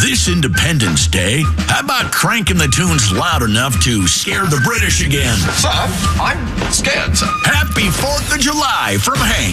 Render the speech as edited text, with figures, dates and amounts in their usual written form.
This Independence Day, how about cranking the tunes loud enough to scare the British again? Sir, I'm scared, sir. Happy 4th of July from Hank.